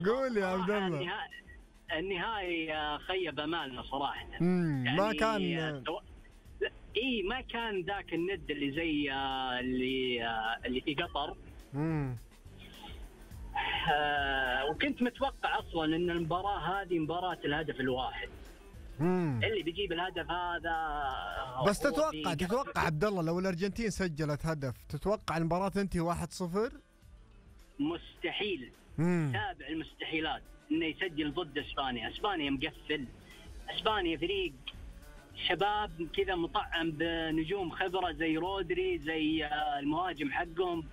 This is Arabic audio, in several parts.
قول يا عبد الله. النهائي خيب امالنا صراحه. يعني ما كان اي ما كان ذاك الند اللي زي اللي في قطر. وكنت متوقع اصلا ان المباراه هذه مباراه الهدف الواحد. اللي بيجيب الهدف هذا. بس تتوقع عبد الله لو الارجنتين سجلت هدف تتوقع المباراه تنتهي 1-0؟ مستحيل. تابع المستحيلات انه يسجل ضد اسبانيا. اسبانيا مقفل. اسبانيا فريق شباب كذا مطعم بنجوم خبره زي رودري زي المهاجم حقهم.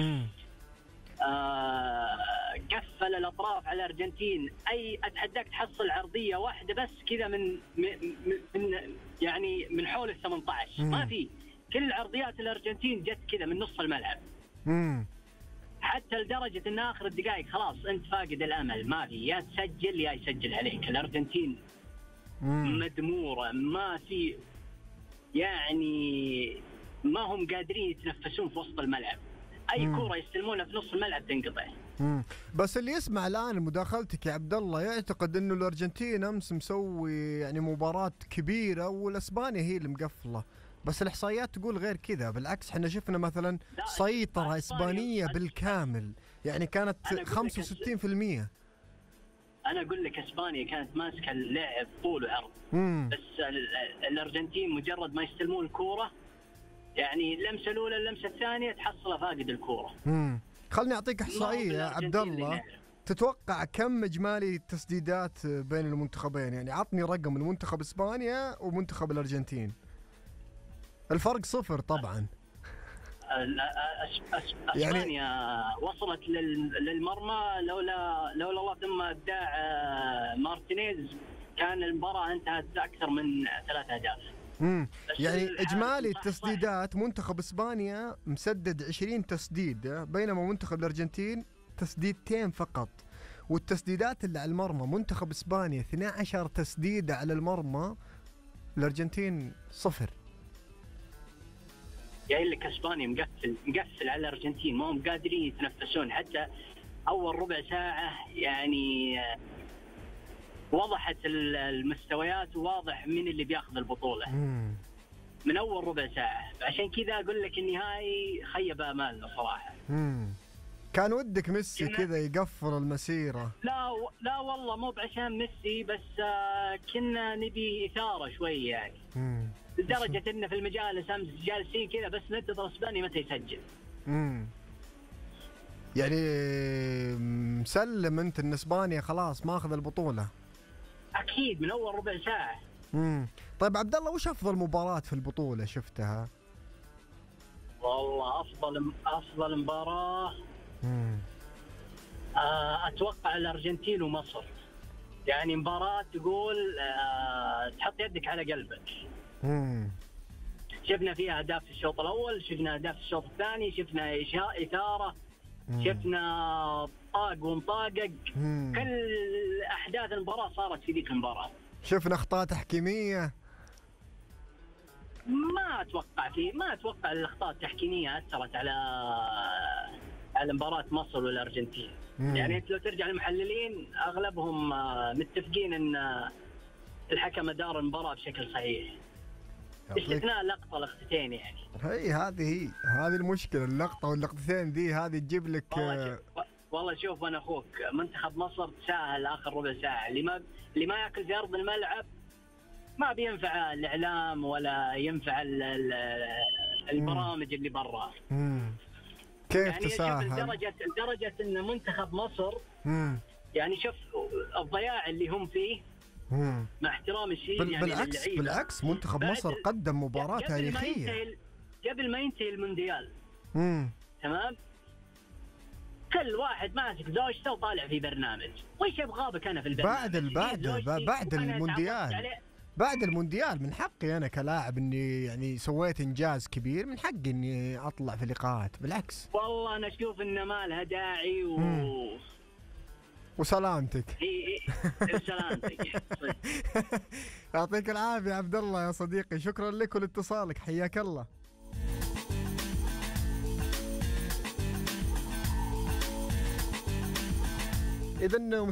قفل الاطراف على الارجنتين. اتحداك تحصل عرضيه واحده بس كذا من يعني من حول ال18. ما في. كل عرضيات الارجنتين جت كذا من نص الملعب. حتى لدرجه ان اخر الدقائق خلاص انت فاقد الامل. ما في يا تسجل يا يسجل عليك. الارجنتين مدموره. ما في يعني ما هم قادرين يتنفسون في وسط الملعب. اي كوره يستلمونها في نص الملعب تنقطع. بس اللي يسمع الان مداخلتك يا عبد الله يعتقد انه الارجنتين امس مسوي يعني مباراه كبيره والاسبانيا هي اللي مقفله. بس الاحصائيات تقول غير كذا. بالعكس احنا شفنا مثلا سيطره اسبانيه بالكامل. يعني كانت 65%. انا اقول لك اسبانيا كانت ماسكه اللعب طول وعرض. بس الارجنتين مجرد ما يستلمون الكوره يعني اللمسه الاولى اللمسه الثانيه تحصل فاقد الكوره. خلني اعطيك احصائيه يا عبد الله. تتوقع كم اجمالي التسديدات بين المنتخبين؟ يعني عطني رقم المنتخب اسبانيا ومنتخب الارجنتين. الفرق 0 طبعا. اسبانيا يعني وصلت للمرمى لولا الله ثم ابداع مارتينيز كان المباراه انتهت اكثر من 3 أهداف. يعني اجمالي التسديدات منتخب اسبانيا مسدد 20 تسديده بينما منتخب الارجنتين تسديدتين فقط. والتسديدات اللي على المرمى منتخب اسبانيا 12 تسديده على المرمى. الارجنتين 0. جاي لك اسبانيا مقفل على الارجنتين. ما هم قادرين يتنفسون. حتى اول ربع ساعه يعني وضحت المستويات وواضح من اللي بياخذ البطوله. من اول ربع ساعه. عشان كذا اقول لك النهائي خيب امالنا صراحه. كان ودك ميسي كذا يقفل المسيره. لا والله مو بعشان ميسي بس كنا نبي اثاره شوي يعني. لدرجه ان في المجالس امس جالسين كذا بس ننتظر اسبانيا متى يسجل. يعني مسلم انت ان اسبانيا خلاص ماخذ البطوله. اكيد من اول ربع ساعه. طيب عبد الله وش افضل مباراه في البطوله شفتها؟ والله افضل مباراه اتوقع الارجنتين ومصر. يعني مباراه تقول تحط يدك على قلبك. شفنا فيها اهداف في الشوط الاول. شفنا اهداف في الشوط الثاني. شفنا اثاره. شفنا طاق وانطاقق. كل احداث المباراه صارت في ذيك المباراه. شفنا اخطاء تحكيميه. ما اتوقع الاخطاء التحكيميه اثرت على مباراه مصر والارجنتين. يعني انت لو ترجع للمحللين اغلبهم متفقين ان الحكم ادار المباراه بشكل صحيح باستثناء لقطتين يعني. هذه المشكله. اللقطه واللقطتين دي هذه تجيب لك والله شوف انا اخوك منتخب مصر تساهل اخر ربع ساعه. اللي ما ياكل في ارض الملعب ما بينفع الاعلام ولا ينفع البرامج اللي برا. كيف يعني تساهل؟ لدرجه ان منتخب مصر يعني شوف الضياع اللي هم فيه. مع احترام الشيء يعني بالعكس منتخب مصر قدم مباراة تاريخية قبل ما ينتهي المونديال. تمام. كل واحد ماسك زوجته وطالع في برنامج. وش ابغى بك انا في البرنامج؟ بعد المونديال من حقي انا كلاعب اني يعني سويت انجاز كبير. من حقي اني اطلع في لقاءات. بالعكس والله انا اشوف ان ما لها داعي وسلامتك. سلامتك. يعطيك العافية عبد الله يا صديقي. شكرا لك ولاتصالك. حياك الله. اذا